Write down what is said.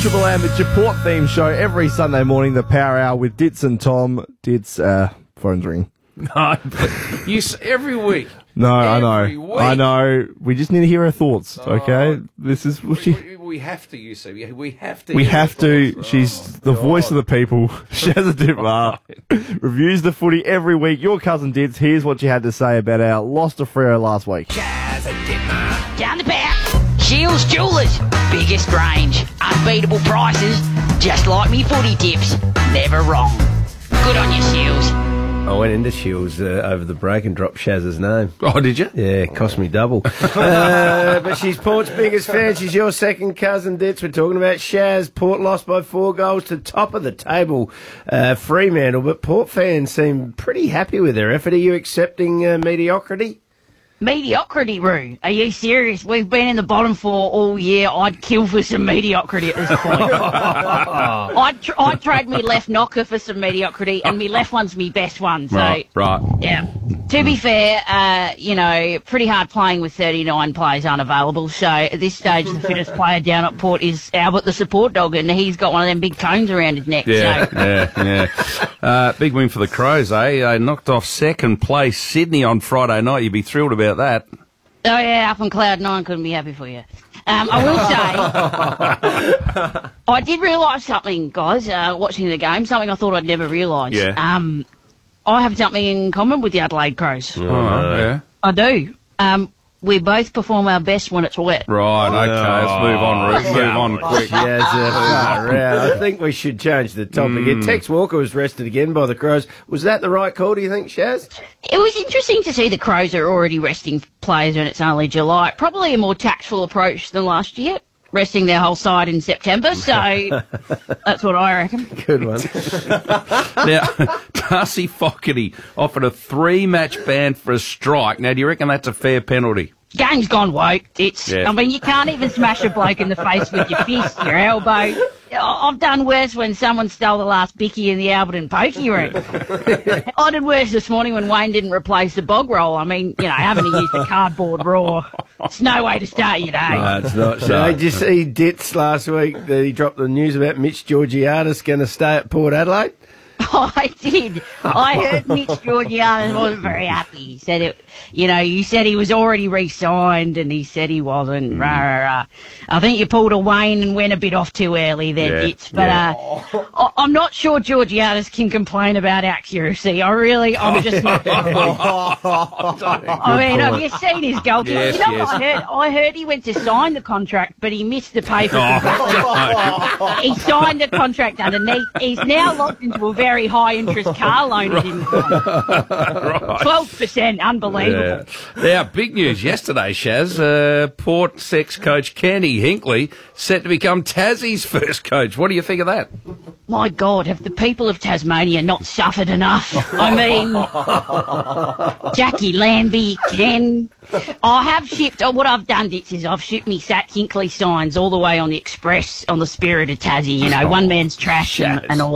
Triple M, it's your Port theme show every Sunday morning, the Power Hour with Dits and Tom. Dits, phone's ring. No, every week. No, Every week. I know. We just need to hear her thoughts, okay? This is what she... We have to, you see. We have to. We have to. She's the voice of the people. Shazza Ditmar reviews the footy every week. Your cousin Dits, here's what she had to say about our loss to Freo last week. Shazza Ditmar. Down the back. Shields Jewelers. Biggest range. Unbeatable prices. Just like me footy tips. Never wrong. Good on you, Shields. I went into Shields over the break and dropped Shaz's name. Oh, did you? Yeah, it cost me double. But she's Port's biggest fan. She's your second cousin, Dits. We're talking about Shaz. Port lost by 4 goals to top of the table, Fremantle. But Port fans seem pretty happy with their effort. Are you accepting mediocrity? Mediocrity, Roo. Are you serious? We've been in the bottom 4 all year. I'd kill for some mediocrity at this point. I'd trade me left knocker for some mediocrity, and me left one's me best one. So, Right. Yeah. To be fair, pretty hard playing with 39 players unavailable. So at this stage, the fittest player down at Port is Albert, the support dog, and he's got one of them big cones around his neck. Yeah, so. yeah. Big win for the Crows, eh? They knocked off second place Sydney on Friday night. You'd be thrilled about that. Oh, yeah, up on cloud 9, couldn't be happy for you. I will say, I did realise something, guys, watching the game, something I thought I'd never realise. Yeah. I have something in common with the Adelaide Crows. Yeah. I do. We both perform our best when it's wet. Right, okay, let's move on, Ruth. Move on quick. I think we should change the topic. Tex Walker was rested again by the Crows. Was that the right call, do you think, Shaz? It was interesting to see the Crows are already resting players when it's only July. Probably a more tactful approach than last year, resting their whole side in September, so that's what I reckon. Good one. Now, Darcy Fogarty offered a 3-match ban for a strike. Now, do you reckon that's a fair penalty? Game's gone woke. Yeah. I mean, you can't even smash a bloke in the face with your fist, your elbow. I've done worse when someone stole the last bicky in the Alberton pokey ring. I did worse this morning when Wayne didn't replace the bog roll. I mean, having to use the cardboard raw. It's no way to start your day. No, it's not. So, did you see Dits last week that he dropped the news about Mitch Georgiadis going to stay at Port Adelaide? I did. I heard Mitch Georgiadis wasn't very happy. He said it. You said he was already re-signed, and he said he wasn't. Rah, rah, rah. I think you pulled a Wayne and went a bit off too early there, Dits. But I'm not sure Georgiadis can complain about accuracy. I'm just not. I mean, have you seen his goal? Yes, I heard he went to sign the contract, but he missed the paper. He signed the contract underneath. He's now locked into a very high interest car loan. He didn't sign. 12%, unbelievable. Yeah. Now, big news yesterday, Shaz. Port's ex-coach Kenny Hinkley set to become Tassie's first coach. What do you think of that? My God, have the people of Tasmania not suffered enough? I mean, Jackie Lambie, Ken. I have shipped, what I've done, Dits, is I've shipped me Sat Hinkley signs all the way on the Express on the Spirit of Tassie, one man's trash and all